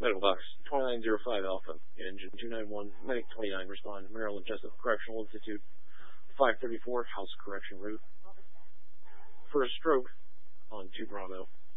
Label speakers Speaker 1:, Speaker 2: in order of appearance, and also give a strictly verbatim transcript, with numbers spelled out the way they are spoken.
Speaker 1: Medical Box twenty-nine oh five Alpha, Engine two nine one, Medic twenty-nine, respond, Maryland Jessup Correctional Institute, five thirty-four, House Correction Route. For a stroke on two Bravo.